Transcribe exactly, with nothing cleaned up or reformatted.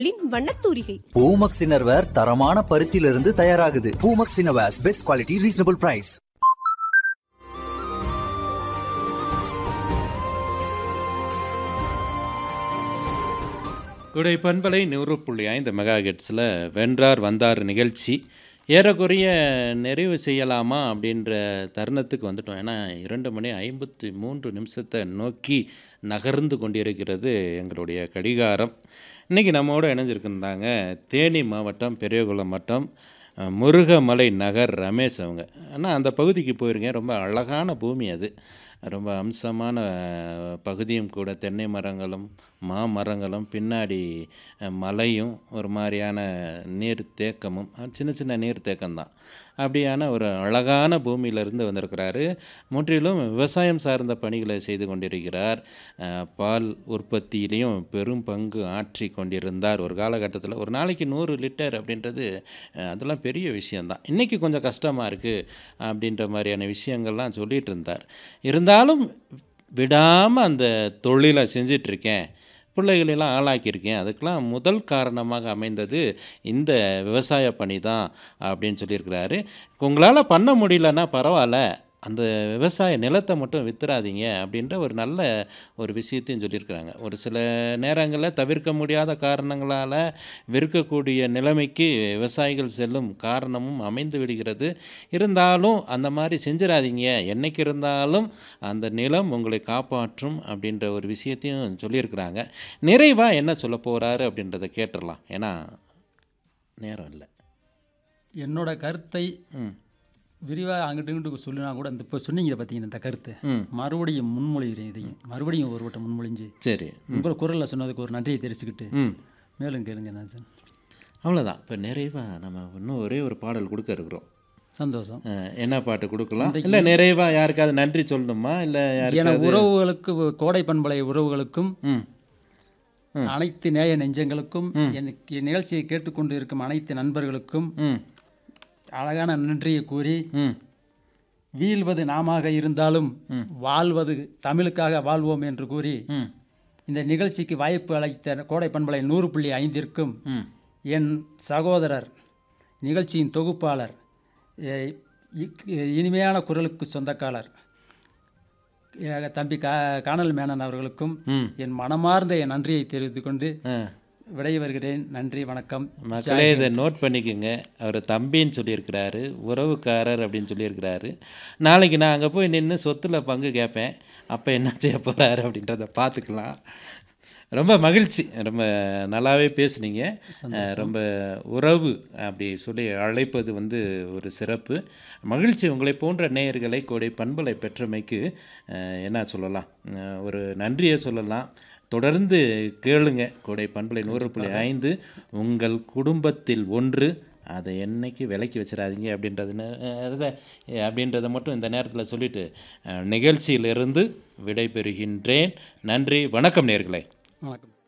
வண்ணத்தூரிகை. பூமக்ஸ் இன்னர்வேர் தரமான பருத்தியிலிருந்து தயாராகுது. Poomex innerwears best quality reasonable price. குடை பண்பலை நூறு புள்ளி ஐந்து மெகா ஹெர்ட்ஸில் வென்றார் வந்தார் நிகழ்ச்சி ஏறக்குறைய நிறைவு செய்யலாமா அப்படின்ற தருணத்துக்கு வந்துட்டோம். ஏன்னா இரண்டு மணி ஐம்பத்தி மூன்று நிமிஷத்தை நோக்கி நகர்ந்து கொண்டிருக்கிறது எங்களுடைய கடிகாரம். இன்றைக்கி நம்மோடு இணைஞ்சிருக்குந்தாங்க தேனி மாவட்டம் பெரியகுளம் வட்டம் முருகமலை நகர் ரமேஷ் அவங்க. ஆனால் அந்த பகுதிக்கு போயிருக்கேன். ரொம்ப அழகான பூமி, அது ரொம்ப அம்சமான பகுதியும் கூட. தென்னை மரங்களும் மாமரங்களும் பின்னாடி மலையும் ஒரு மாதிரியான நீர் தேக்கமும் சின்ன சின்ன நீர் தேக்கம்தான். அப்படியான ஒரு அழகான பூமியிலிருந்து வந்திருக்கிறாரு. முற்றிலும் விவசாயம் சார்ந்த பணிகளை செய்து கொண்டிருக்கிறார். பால் உற்பத்தியிலையும் பெரும் பங்கு ஆற்றி கொண்டிருந்தார் ஒரு காலகட்டத்தில். ஒரு நாளைக்கு நூறு லிட்டர் அப்படின்றது அதெல்லாம் பெரிய விஷயந்தான். இன்றைக்கி கொஞ்சம் கஷ்டமாக இருக்குது அப்படின்ற மாதிரியான விஷயங்கள்லாம் சொல்லிகிட்டு இருந்தார். இருந்தாலும் விடாமல் அந்த தொழிலை செஞ்சிட்ருக்கேன், பிள்ளைகளெல்லாம் ஆளாக்கியிருக்கேன். அதுக்கெலாம் முதல் காரணமாக அமைந்தது இந்த விவசாய பணி தான் அப்படின்னு சொல்லியிருக்கிறாரு. உங்களால் பண்ண முடியலன்னா பரவாயில்ல, அந்த விவசாய நிலத்தை மட்டும் வித்துறாதீங்க அப்படின்ற ஒரு நல்ல ஒரு விஷயத்தையும் சொல்லியிருக்கிறாங்க. ஒரு சில நேரங்களில் தவிர்க்க முடியாத காரணங்களால் விற்கக்கூடிய நிலைமைக்கு விவசாயிகள் செல்லும் காரணமும் அமைந்து விடுகிறது. இருந்தாலும் அந்த மாதிரி செஞ்சிடாதீங்க, என்றைக்கு இருந்தாலும் அந்த நிலம் உங்களை காப்பாற்றும் அப்படின்ற ஒரு விஷயத்தையும் சொல்லியிருக்கிறாங்க. நிறைவாக என்ன சொல்ல போகிறாரு அப்படின்றத கேட்டுடலாம், ஏன்னா நேரம் இல்லை. என்னோட கருத்தை விரிவாக அங்கிட்டு இங்கிட்டு சொல்லினா கூட இந்த இப்போ சொன்னீங்க பார்த்தீங்கன்னா இந்த கருத்தை மறுபடியும் முன்மொழிகிறேன். இதையும் மறுபடியும் ஒரு வட்டம் முன்மொழிஞ்சு சரி உங்கள் குரலில் சொன்னதுக்கு ஒரு நன்றியை தெரிவிச்சுக்கிட்டு மேலும் கேளுங்க. நான் சார் அவ்வளோதான். இப்போ நிறைவாக நம்ம இன்னும் ஒரே ஒரு பாடல் கொடுக்க இருக்கிறோம். சந்தோஷம். என்ன பாட்டு கொடுக்கலாம்? இல்லை நிறைவாக யாருக்காவது நன்றி சொல்லணுமா? இல்லை என உறவுகளுக்கு, கோடை பண்பலை உறவுகளுக்கும் அனைத்து நேய நெஞ்சங்களுக்கும் எனக்கு நிகழ்ச்சியை கேட்டுக்கொண்டு இருக்கும் அனைத்து நண்பர்களுக்கும் அழகான நன்றியை கூறி, வீழ்வது நாமாக இருந்தாலும் வாழ்வது தமிழுக்காக வாழ்வோம் என்று கூறி இந்த நிகழ்ச்சிக்கு வாய்ப்பு அளித்த கோடை பண்பலை நூறு புள்ளி ஐந்திற்கும் என் சகோதரர் நிகழ்ச்சியின் தொகுப்பாளர் இனிமையான குரலுக்கு சொந்தக்காரர் தம்பி கா காணல் மேனன் அவர்களுக்கும் என் மனமார்ந்த என் நன்றியை தெரிவித்துக் கொண்டு விடை வருகிறேன். நன்றி, வணக்கம். மக்களே இதை நோட் பண்ணிக்கோங்க. அவர் தம்பின்னு சொல்லியிருக்கிறாரு, உறவுக்காரர் அப்படின்னு சொல்லியிருக்கிறாரு. நாளைக்கு நான் அங்கே போய் நின்று சொத்தில் பங்கு கேட்பேன், அப்போ என்ன செய்ய போகிறாரு அப்படின்றத பார்த்துக்கலாம். ரொம்ப மகிழ்ச்சி, ரொம்ப நல்லாவே பேசுனீங்க. ரொம்ப உறவு அப்படி சொல்லி அழைப்பது வந்து ஒரு சிறப்பு. மகிழ்ச்சி. உங்களை போன்ற நேயர்களை கோடை பண்பலை பெற்றமைக்கு என்ன சொல்லலாம், ஒரு நன்றியை சொல்லலாம். தொடர்ந்து கேளுங்க கோடை பண்பலை நூறு புள்ளி ஐந்து உங்கள் குடும்பத்தில் ஒன்று. அதை என்னைக்கு விலைக்கு வச்சிடாதீங்க அப்படின்றது அப்படின்றத மட்டும் இந்த நேரத்தில் சொல்லிவிட்டு நிகழ்ச்சியிலிருந்து விடைபெறுகின்றேன். நன்றி, வணக்கம் நேயர்களே. வணக்கம்.